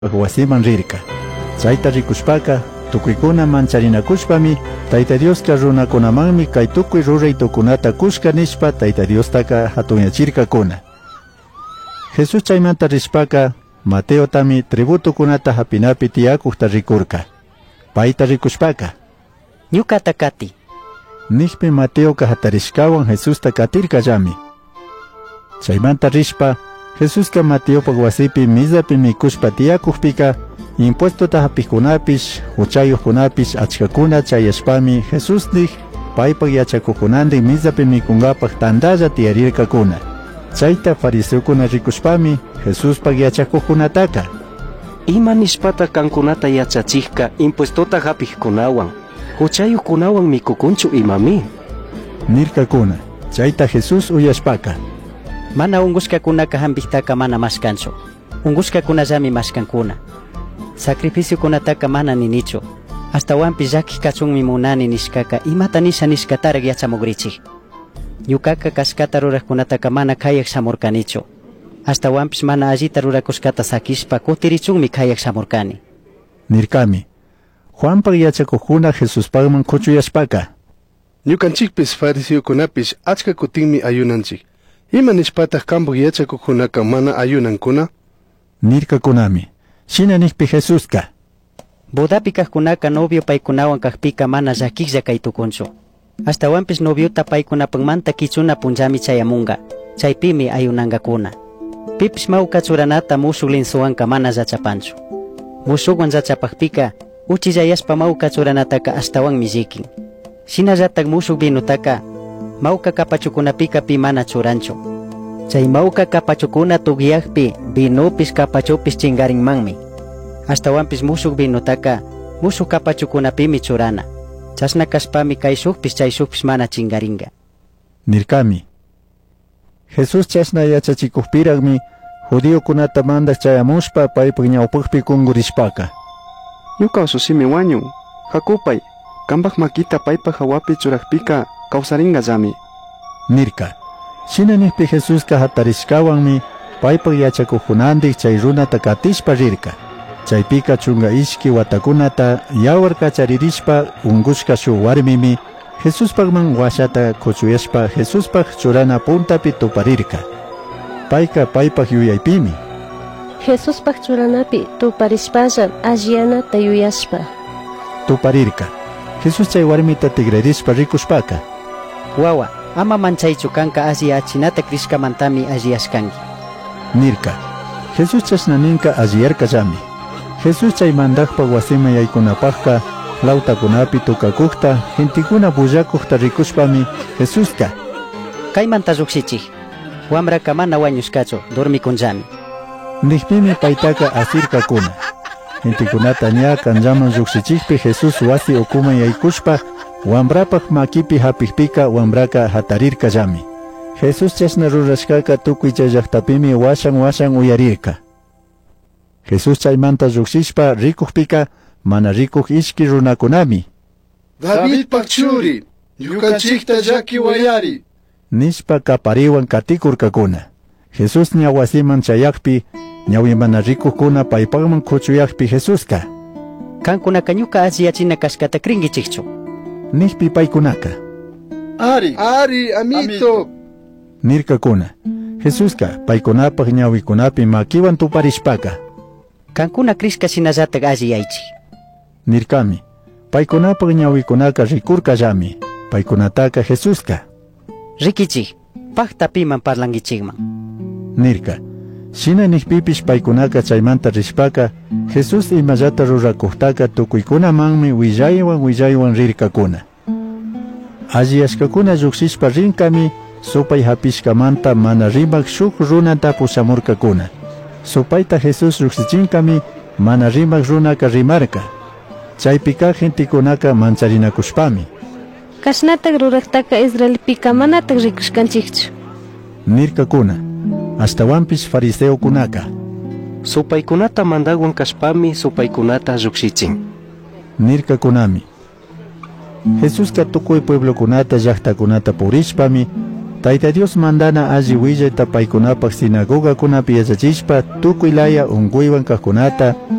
wasiman rirka. Chayta rikushpaka tukuykuna mancharinakushpami Tayta Dioska runakunamanmi kay tukuy ruraytukunata kushka nishpa Tayta Diostaka hatunyachirkakuna. Jesús chaymanta rishpaka Mateo tami tributukunata hapinapi tiyakuqta rikurka. Payta rikushpaka ñukata kati nishpi Mateoka hatarishkawan Jesusta katirkallami. Chaymanta rishpa Jesuska Mateopa wasipi misapi mikushpa tiyakuqpika impuestota hapikunapish huchayuqkunapish achkakuna chayashpami Jesusnik paypak yachakuqkunandik misapi mikungapak tantalla tiyarirkakuna. Chayta fariseukuna rikushpami Jesuspak yachakuqkunataka ima nishpata kankunata yachachikka impuestota hapikkunawan huchayuqkunawan mikukunchu imami nirkakuna. Chayta Jesús uyashpaka mana ungushkakunaka hampiktaka mana maskanchu, ungushkakunallami maskankuna. Sacrificiokunataka mana ninichu, ashtawanpish llakikachunmi munani nishkaka imata nisha nishkataraq yachamugrichik. Ñukaka kashkata ruraqkunataka mana kayaq shamurkanichu, ashtawanpish mana allita rurakushkata sakishpa kutirichunmi kayaq shamurkani nirkami. Juanpak yachakuqkuna Jesuspakman kuchuyashpaka ñukanchikpis fariseokunapish achka kutinmi ayunanchik. Ima nishpataq kanpak yachakuqkunaka mana ayunankuna? Nirkakunami. Shina nikpi Jesuska bodapi kaqkunaka novio paykunawan kaqpika mana llakiklla kaytukunchu. Ashtawanpish noviota paykunapanmanta kichuna punllami chayamunga, chaypimi ayunankakuna. Pipish mawka churanata mushuk linsuwanka mana llachapanchu. Mushukwan llachapaqpika uchillayashpa mawka churanataka ashtawanmi llikin. Shinallatak mushuk vinutaka mawka kapachukunapika pi mana churanchu. Chay mawka kapachukuna tugyaqpi vinupish kapachupish chingarinmanmi. Ashtawanpish mushuk vinutaka mushuk kapachukunapimi churana. Chashna kashpami kay shukpish chay shukpish mana chingaringa nirkami. Jesús chashna yachachikuqpiraqmi judiokunata mandaq chayamushpa paypak ñawpaqpi kungurishpaka ñuka ususimi wañun hakupay kanpak makita paypak hawapi churaqpika kawsaringallami nirka. Shina nikpi Jesuska hatarishkawanmi paypak yachakuqkunandik chay runata katishpa rirka. Chaypika chunga ishki watakunata yawar kacharirishpa ungushka shuk warmimi Jesuspakman washata kuchuyashpa Jesuspak churana puntapi tuparirka. Payka paypak yuyaypimi Jesuspak churanapi tuparishpallam alliyanata yuyashpa tuparirka. Jesus chay warmita tigrarishpa rikushpaka wawa ama manchaychu kanka alliyachinata krishkamantami alliyashkanki nirka. Jesus chashna ninka alliyarkallami. Jesus chay mandaqpak wasima yaykunapaqka lautakunapi tukakuqta gentikuna bullakuqta rikushpami Jesuska kaymanta llukshichik wamraka mana wañushkachu dormikunllami nikpimi paytaka asirkakuna. Gentikunata ña kanllaman llukshichikpi Jesus wasi ukuman yaykushpa wambrapak makipi hapikpika wambraka hatarirkallami. Jesus chashna rurashkaka tukuy chay llaqtapimi washan uyarirka. Jesus chaymanta lluksishpa rikuqpika mana rikuq ishki runakunami Davidpak churi, ñukanchikta llakiwayari nishpa kapariwan katikurkakuna. Jesus ña wasiman chayaqpi ñawi mana rikuqkuna paypakman kuchuyaqpi Jesuska kankunaka ñuka alliyachina kashkata krinkichikchu nikpi paykunaka Ari, amito nirkakuna. Jesuska paykunapaq ñawikunapi makiwan tuparishpaka kankuna krishka shinallatak alliyaychik nirkami. Paykunapaq ñawikunaka rikurkallami. Paykunataka Jesuska rikichik paqtapiman parlankichikman nirka. Shina nikpipish paykunaka chaymanta rishpaka Jesus imallata rurakuqtaka tukuykunamanmi willaywan rirkakuna. Alliyashkakuna lluksishpa rinkami supay hapishkamanta mana rimaq shuk runata pushamurkakuna. Supayta Jesus lluksichinkami mana rimaq runaka rimarka. Chaypika gentikunaka mancharinakushpami kashnata ruraqtaka Israelpika manataq rikushkanchikchu nirkakuna. Ashtawanpish fariseokunaka supaykunata mandawan kashpami supaykunata lluksichin nirkakunami. Jesuska tukuy pueblokunata llaqtakunata purishpami Tayta Dios mandana alli willay paykunapak sinagoga kunapi yachachishpa tukuylaya unkuywan kaqkunata